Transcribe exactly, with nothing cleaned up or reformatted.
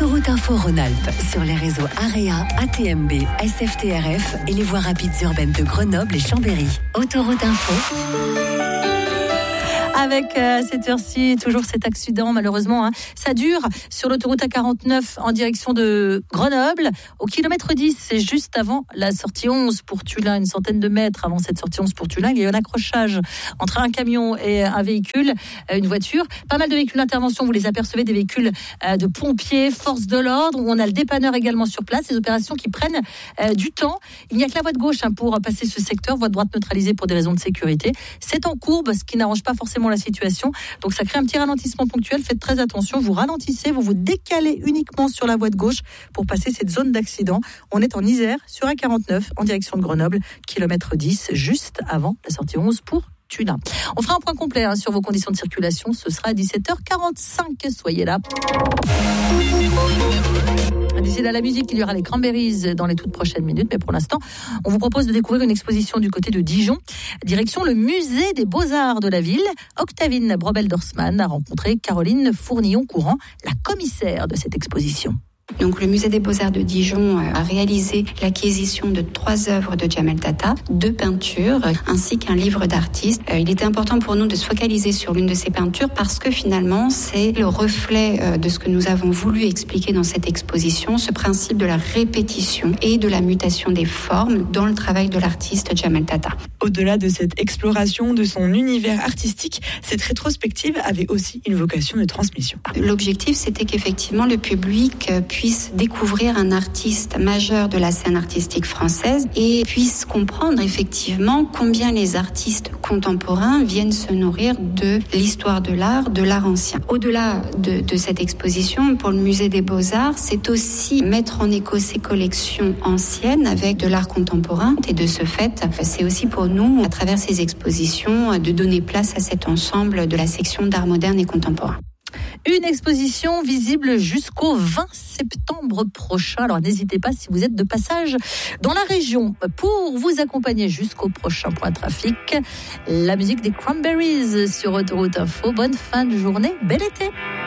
Autoroute Info Rhône-Alpes sur les réseaux AREA, A T M B, S F T R F et les voies rapides urbaines de Grenoble et Chambéry. Autoroute Info. Avec euh, cette heure-ci, toujours cet accident, malheureusement, hein, ça dure sur l'autoroute A quarante-neuf en direction de Grenoble. Au kilomètre dix, c'est juste avant la sortie onze pour Tulin, une centaine de mètres avant cette sortie onze pour Tulin. Il y a eu un accrochage entre un camion et un véhicule, une voiture. Pas mal de véhicules d'intervention, vous les apercevez, des véhicules euh, de pompiers, forces de l'ordre. On a le dépanneur également sur place, des opérations qui prennent euh, du temps. Il n'y a que la voie de gauche hein, pour passer ce secteur, voie de droite neutralisée pour des raisons de sécurité. C'est en courbe, ce qui n'arrange pas forcément la situation. Donc ça crée un petit ralentissement ponctuel. Faites très attention. Vous ralentissez, vous vous décalez uniquement sur la voie de gauche pour passer cette zone d'accident. On est en Isère sur A quarante-neuf en direction de Grenoble, kilomètre dix, juste avant la sortie onze pour Tulin. On fera un point complet hein, sur vos conditions de circulation. Ce sera à dix-sept heures quarante-cinq. Soyez là. D'ici là, la musique, il y aura les Cranberries dans les toutes prochaines minutes. Mais pour l'instant, on vous propose de découvrir une exposition du côté de Dijon. Direction le musée des Beaux-Arts de la ville. Octavine Brobel-Dorsman a rencontré Caroline Fournillon-Courant, la commissaire de cette exposition. Donc, le musée des Beaux-Arts de Dijon a réalisé l'acquisition de trois œuvres de Djamel Tata, deux peintures, ainsi qu'un livre d'artiste. Il était important pour nous de se focaliser sur l'une de ces peintures parce que finalement, c'est le reflet de ce que nous avons voulu expliquer dans cette exposition, ce principe de la répétition et de la mutation des formes dans le travail de l'artiste Djamel Tata. Au-delà de cette exploration de son univers artistique, cette rétrospective avait aussi une vocation de transmission. L'objectif, c'était qu'effectivement, le public puisse découvrir un artiste majeur de la scène artistique française et puisse comprendre effectivement combien les artistes contemporains viennent se nourrir de l'histoire de l'art, de l'art ancien. Au-delà de, de cette exposition, pour le musée des Beaux-Arts, c'est aussi mettre en écho ces collections anciennes avec de l'art contemporain. Et de ce fait, c'est aussi pour nous, à travers ces expositions, de donner place à cet ensemble de la section d'art moderne et contemporain. Une exposition visible jusqu'au vingt septembre prochain. Alors n'hésitez pas si vous êtes de passage dans la région pour vous accompagner jusqu'au prochain point trafic. La musique des Cranberries sur Autoroute Info. Bonne fin de journée, bel été.